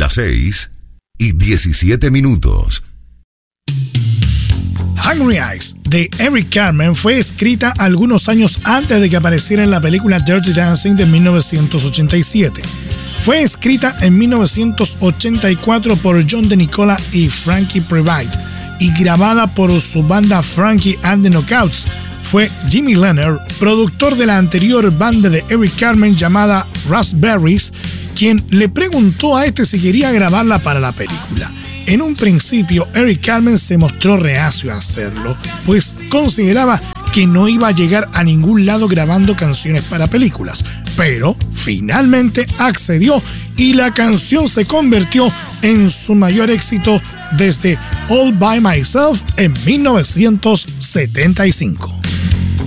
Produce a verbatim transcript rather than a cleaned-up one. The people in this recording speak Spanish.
Las seis y diecisiete minutos. Hungry Eyes de Eric Carmen fue escrita algunos años antes de que apareciera en la película Dirty Dancing de mil novecientos ochenta y siete. Fue escrita en mil novecientos ochenta y cuatro por John DeNicola y Frankie Previte y grabada por su banda Frankie and the Knockouts. Fue Jimmy Leonard, productor de la anterior banda de Eric Carmen llamada Raspberries, quien le preguntó a este si quería grabarla para la película. En un principio, Eric Carmen se mostró reacio a hacerlo, pues consideraba que no iba a llegar a ningún lado grabando canciones para películas, pero finalmente accedió y la canción se convirtió en su mayor éxito desde All By Myself en mil novecientos setenta y cinco.